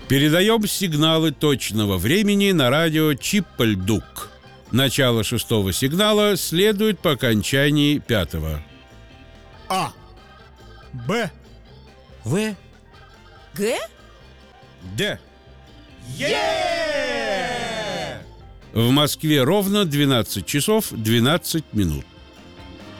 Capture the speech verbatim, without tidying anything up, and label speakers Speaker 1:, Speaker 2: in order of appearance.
Speaker 1: Передаем сигналы точного времени на радио Чиппельдук. Начало шестого сигнала следует по окончании пятого.
Speaker 2: А. Б.
Speaker 3: В.
Speaker 4: Г?
Speaker 1: Д.
Speaker 2: Е!
Speaker 1: В Москве ровно двенадцать часов двенадцать минут.